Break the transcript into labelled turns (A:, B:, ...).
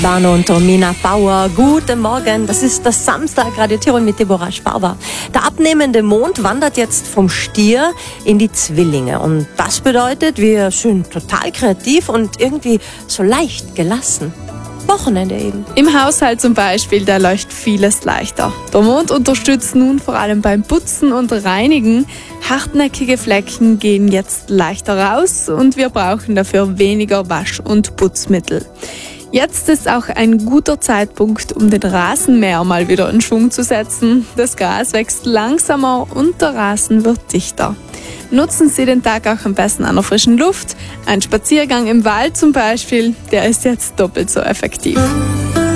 A: Bano und Romina Bauer, guten Morgen. Das ist das Samstag Radio Tirol mit Deborah Sparber. Der abnehmende Mond wandert jetzt vom Stier in die Zwillinge. Und das bedeutet, wir sind total kreativ und irgendwie so leicht gelassen. Wochenende eben.
B: Im Haushalt zum Beispiel, da läuft vieles leichter. Der Mond unterstützt nun vor allem beim Putzen und Reinigen. Hartnäckige Flecken gehen jetzt leichter raus und wir brauchen dafür weniger Wasch- und Putzmittel. Jetzt ist auch ein guter Zeitpunkt, um den Rasenmäher mal wieder in Schwung zu setzen. Das Gras wächst langsamer und der Rasen wird dichter. Nutzen Sie den Tag auch am besten an der frischen Luft. Ein Spaziergang im Wald zum Beispiel, der ist jetzt doppelt so effektiv.